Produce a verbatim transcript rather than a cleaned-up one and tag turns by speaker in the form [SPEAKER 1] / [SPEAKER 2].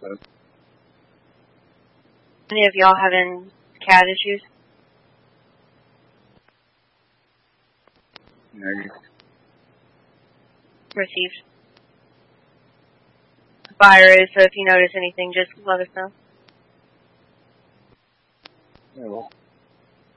[SPEAKER 1] so.
[SPEAKER 2] Any of y'all having cat issues?
[SPEAKER 1] No.
[SPEAKER 2] Received. Fire is, so if you notice anything, just let us know.
[SPEAKER 1] Yeah, well.